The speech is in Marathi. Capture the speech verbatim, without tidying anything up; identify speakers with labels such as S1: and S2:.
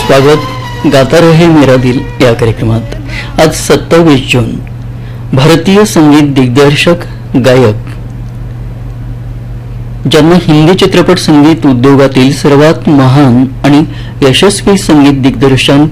S1: स्वागत गाता रहे मेरा दिल या कार्यक्रमात। आज सत्तावीस जून भारतीय संगीत दिग्दर्शक गायक ज्यांना हिंदी चित्रपट संगीत उद्योगातील सर्वात महान आणि यशस्वी संगीत दिग्दर्शन